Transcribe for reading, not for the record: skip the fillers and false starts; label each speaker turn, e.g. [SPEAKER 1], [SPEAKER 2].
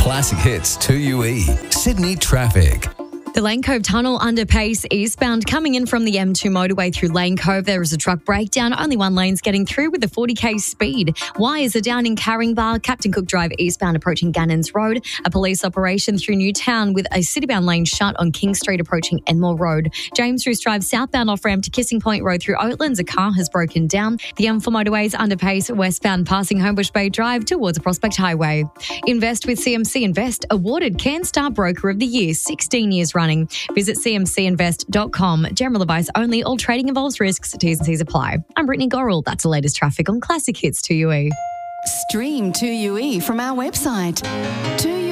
[SPEAKER 1] Classic Hits 2UE. Sydney traffic.
[SPEAKER 2] The Lane Cove Tunnel underpace eastbound coming in from the M2 motorway through Lane Cove. There is a truck breakdown. Only one lane's getting through with a 40k speed. Wires are down in Caringbah. Captain Cook Drive eastbound approaching Gannons Road. A police operation through Newtown with a citybound lane shut on King Street approaching Enmore Road. James Roos Drive southbound off ramp to Kissing Point Road through Oatlands. A car has broken down. The M4 motorways underpace westbound passing Homebush Bay Drive towards Prospect Highway. Invest with CMC Invest, awarded CanStar Broker of the Year, 16 years running. Visit cmcinvest.com. General advice only. All trading involves risks. T's and C's apply. I'm Brittany Gorrell. That's the latest traffic on Classic Hits 2UE.
[SPEAKER 3] Stream 2UE from our website.